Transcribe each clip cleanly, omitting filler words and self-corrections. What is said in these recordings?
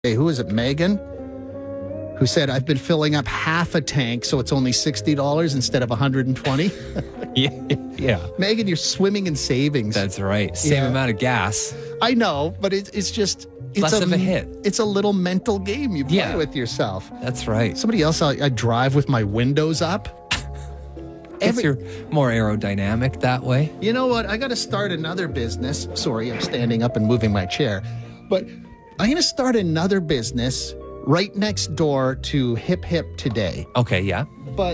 Hey, who is it, Megan? Who said, I've been filling up half a tank, so it's only $60 instead of $120. Yeah. Megan, you're swimming in savings. That's right. Same amount of gas. I know, but it's just... It's Less of a hit. It's a little mental game you play with yourself. That's right. Somebody else, I drive with my windows up. You're more aerodynamic that way. You know what? I got to start another business. Sorry, I'm standing up and moving my chair. But I'm going to start another business right next door to Hip Hip Today. Okay, yeah. But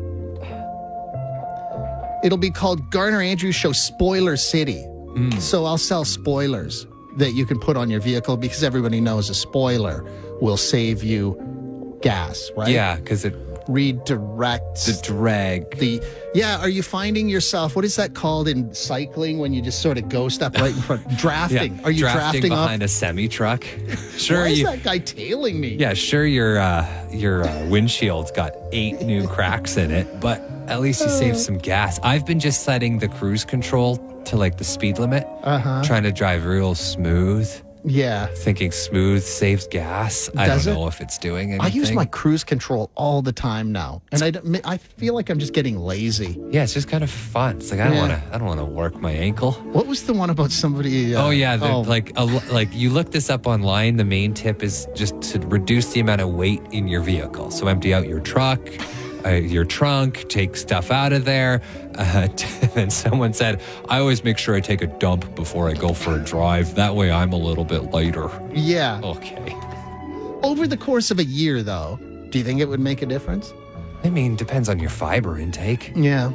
it'll be called Garner Andrews Show Spoiler City. So I'll sell spoilers that you can put on your vehicle because everybody knows a spoiler will save you gas, right? Yeah, because it redirects the drag. Are you finding yourself, what is that called in cycling when you just sort of go step right in front? Drafting. Yeah. Are you drafting behind off? a semi truck? Sure. Why is that guy tailing me? Yeah, sure. Your windshield's got 8 new cracks in it, but at least you save some gas. I've been just setting the cruise control to like the speed limit, trying to drive real smooth. Yeah. Thinking smooth saves gas. I don't know if it's doing anything. I use my cruise control all the time now, and I feel like I'm just getting lazy. Yeah, it's just kind of fun. It's like I don't want to work my ankle. What was the one about somebody? Like you look this up online. The main tip is just to reduce the amount of weight in your vehicle. So empty out your truck, your trunk, take stuff out of there. And someone said, I always make sure I take a dump before I go for a drive. That way I'm a little bit lighter. Yeah. Okay. Over the course of a year, though, do you think it would make a difference? I mean, depends on your fiber intake. Yeah.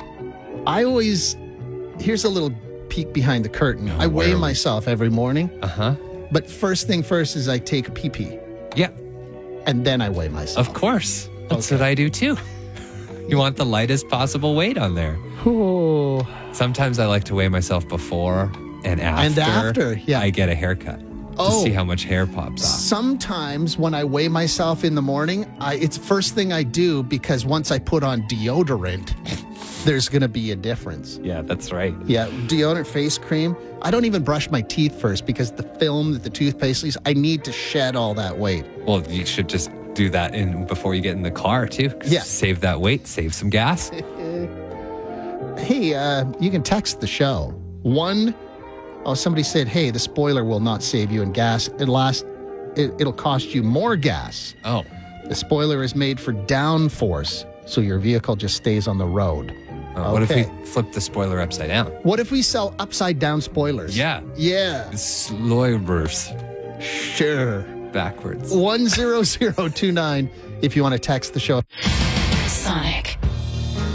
Here's a little peek behind the curtain. I weigh myself every morning. But first thing first is I take a pee-pee. Yeah. And then I weigh myself. Of course. That's what I do too. You want the lightest possible weight on there. Oh. Sometimes I like to weigh myself before and after. I get a haircut to see how much hair pops off. Sometimes when I weigh myself in the morning, it's first thing I do because once I put on deodorant, there's going to be a difference. Yeah, that's right. Yeah, deodorant, face cream. I don't even brush my teeth first because the film that the toothpaste leaves, I need to shed all that weight. Well, you should just do that before you get in the car too. Yeah. Save that weight, save some gas. Hey, you can text the show. Somebody said, hey, the spoiler will not save you in gas. It'll cost you more gas. Oh. The spoiler is made for downforce, so your vehicle just stays on the road. What if we flip the spoiler upside down? What if we sell upside down spoilers? Yeah. Yeah. Sloibers. Sure. Backwards. 10029 if you want to text the show. Sonic.